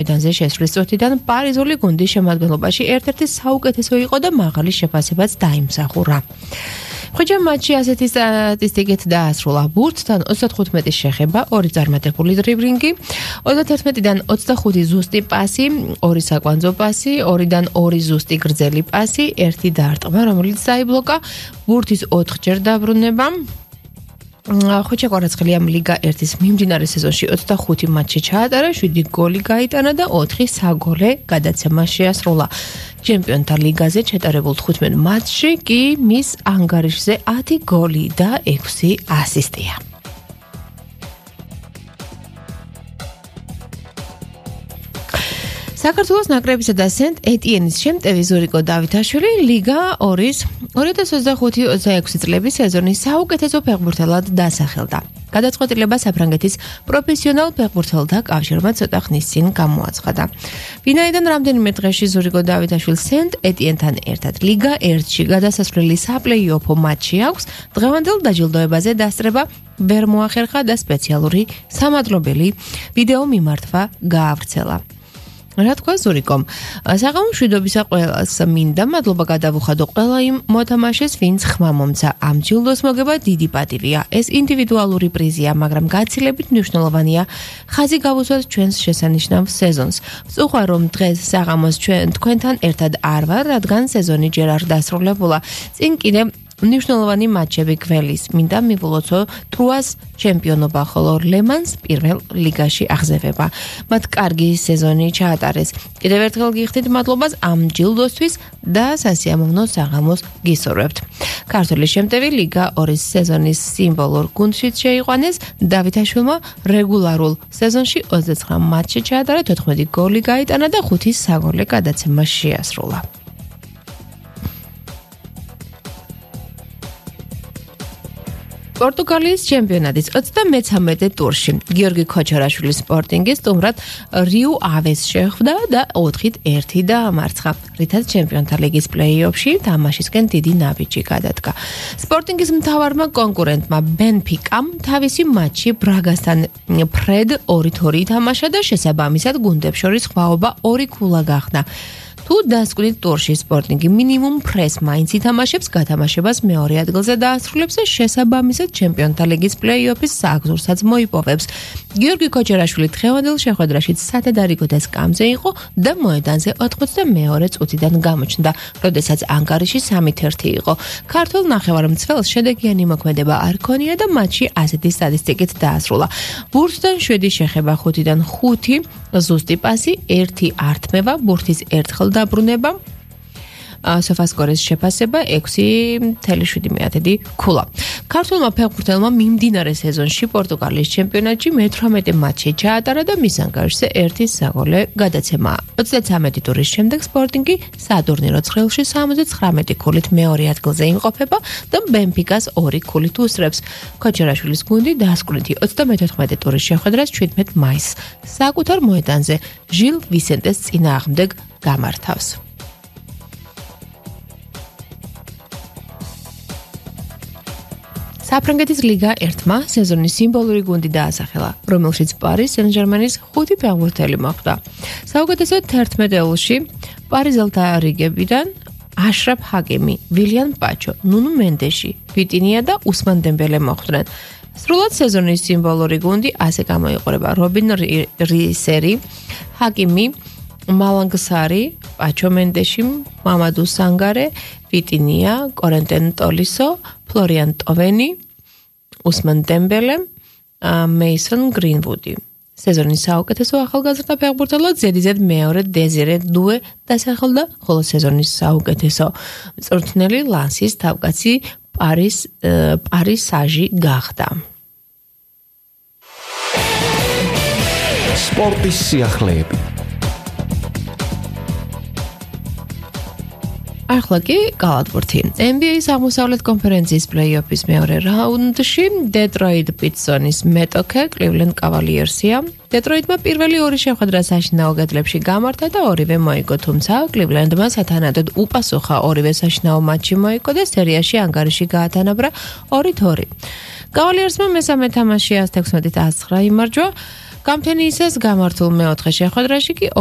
მოედანზე შესვლის წუთიდან პარიზული გუნდის შემადგენლობაში ერთ-ერთი საუკეთესო იყო და მაღალი შეფასებაც დაიმსახურა. ხოჯა მატჩი ასეთი სტატისტიკით დაასრულა. ბურთთან 35 მეტის შეხება, 2 წარმატებული დრიბლინგი, 31-დან 25 ზუსტი პასი, 2 საკვანძო პასი, 2-დან 2 ზუსტი გრძელი პასი, 1 დარტყმა, რომელიც დაიბლოკა, ბურთის 4ჯერ დაბრუნება. ხოჯა კვარაცხელი ამ ლიგა 1-ის მიმდინარე სეზონში 25 მატჩში ჩაატარა, 7 გოლი გაიტანა და 4 საგოლე გადაცემა შეასრულა. ჩემპიონთა ლიგაზე ჩატარებულ 15 მატჩში კი მის ანგარიშზე 10 გოლი და 6 ასისტია. საქართველოს ნაკრებისა და სენტ-ეტიენის შემტევი ზურიკო დავითაშვილი ლიგა 2-ის 2025-26 წლების სეზონის საუკეთესო ფეხბურთელად დასახელდა. გადაწყვეტილება საფრანგეთის პროფესიონალ ფეხბურთელთა კავშირმა ცოტა ხნის წინ გამოაცხადა. ვინაიდან რამდენიმე დღეში ზურიკო დავითაშვილს სენტ-ეტიენთან ერთად ლიგა 1-ში გადასასვლელი საპლეი-ოფო მატჩი აქვს, დღევანდელ დაჯილდოებაზე დასწრება ვერ მოახერხა და სპეციალური სამადლობელი ვიდეო მიმართვა გაავრცელა. რა თქვა ზურიკომ? საღამო მშვიდობისა ყველას მინდა მადლობა გადავუხადო ყველა იმ მოთამაშეს, ვინც ხმა მომცა. ამ ჯილდოს მოგება დიდი პატივია. ეს ინდივიდუალური პრიზია, მაგრამ გაცილებით მნიშვნელოვანია ხაზი გავუსვათ ჩვენს შესანიშნავ სეზონს. ვწუხარ, რომ დღეს საღამოს თქვენთან ერთად არ ვარ, რადგან სეზონი ჯერ არ დასრულებულა. წინ კიდე მნიშვნელოვანი მატჩები გველის. მინდა მივულოცო ტრუას ჩემპიონობა, ხოლო ლემანს პირველ ლიგაში აღზევება. მათ კარგი სეზონი ჩაატარეს. კიდევ ერთხელ გიხდით მადლობას ამ ჯილდოსთვის და სასიამოვნო საღამოს გისურვებთ. ქართული შემტევი ლიგა 2-ის სეზონის სიმბოლურ გუნდშიც შეიყვანეს. დავითაშვილმა რეგულარულ სეზონში 29 მატჩი ჩაატარა, 14 გოლი გაიტანა და 5 საგოლე გადაცემა შეასრულა. პორტუგალიის ჩემპიონატის 33-მე ტურში გიორგი ქოჩარაშვილის სპორტინგი სტუმრად რიუ ავეს შეხვდა და 4-1 დაამარცხა, რითაც ჩემპიონთა ლიგის პლეი-ოფში თამაშისკენ დიდი ნაბიჯი გადადგა. სპორტინგის მთავარმა კონკურენტმა ბენფიკამ თავისი მატჩი ბრაგასთან ფრედ 2-2 ითამაშა და შესაბამისად გუნდებს შორის ხვაობა 2 ქულა გახდა. თუ დასკვნით ტურში სპორტინგი მინიმუმ ფრეს მაინც ითამაშებს, გათამაშებას მეორე ადგილზე დაასრულებს და შესაბამისად ჩემპიონთა ლიგის პლეი-ოფის სააგზურსაც მოიპოვებს. გიორგი ქოჩარაშვილი დღევანდელ შეხვედრაში სათადარიგო და სკამზე იყო და მოედანზე 82 წუთიდან გამოჩნდა, როდესაც ანგარიში 3-1 იყო. ქართულ ნახევარმცველს შედეგიანი მოქმედება არ ჰქონია და მატჩი ასეთი სტატისტიკით დაასრულა. ბურთთან 7 შეხება, 5-დან 5 ზუსტი პასი, 1 ართმევა, ბურთის ერთხელ დაბრუნება, სოფასკორის შეფასება 6.7 ქულა. ქართულმა ფეხბურთელმა მიმდინარე სეზონში პორტუგალიის ჩემპიონატში 18 მატჩი ჩაატარა და მის ანგარიშზე 1 საგოლე გადაცემა. 33 ტურის შემდეგ სპორტინგი სატურნირო ცხრილში 79 ქულით მეორე ადგილზე იმყოფება და ბენფიკას 2 ქულით უსწრებს. ქოჩარაშვილის გუნდი დასკვნითი 34 ტურის შეხვედრას 17 მაისს საკუთარ მოედანზე ჟილ ვისენტეს წინააღმდეგ გამართავს. საფრანგეთის ლიგა 1-მა სეზონის სიმბოლური გუნდი დაასახელა, რომელშიც პარის სენ-ჟერმენის 5 ფეხბურთელი მოხვდა. საუკეთესო 11-ში პარიზელთა რიგებიდან აშრაფ ჰაკიმი, ვილიან პაჩო, ნუნუ მენდეში, ვიტინია და უსმან დემბელე მოხვდნენ. სრულად სეზონის სიმბოლური გუნდი ასე გამოიყურება: რობინ რისერი, ჰაკიმი, მალანგსარი, პაჩო მენდეში, მამადუ სანგარე, ვიტინია, კორენტენ ტოლისო, ფლორიან ტოვენი, უსმან დემბელე, მეისონ გრინვუდი. სეზონის საუკეთესო ახალგაზრდა ფეხბურთელად ზედიზედ მეორე დეზირე დუე დასახელდა, ხოლო სეზონის საუკეთესო მწვრთნელი ლანსის თავკაცი პარის საჟი გახდა. სპორტის სიახლეები. ახლა კი კალათბურთი. NBA-ის აღმოსავლეთ კონფერენციის პლეი-ოფის მეორე რაუნდში დეტროიტ პიტსონის მეტოქე კლივლენდ კავალიერსია. დეტროიტმა პირველი 2 შეხვედრა საშინაო კედლებში გამართა და ორივე მოიგო, თუმცა კლივლენდმა სათანადოდ უპასუხა ორივე საშინაო მატჩი მოიგო და სერიაში ანგარიში გაათანაბრა 2-2. კავალიერსმა მესამე თამაში 116-9 იმარჯვა. გამთენიისას გამართულ მეოთხე შეხვედრაში კი